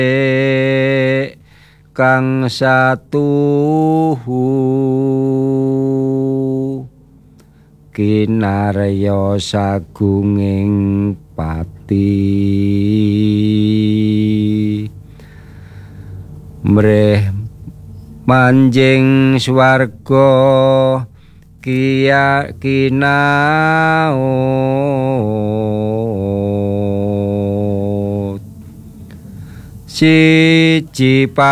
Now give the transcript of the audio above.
kang satuhu kinarya sagunging pati mreh manjing swarga kinaut siji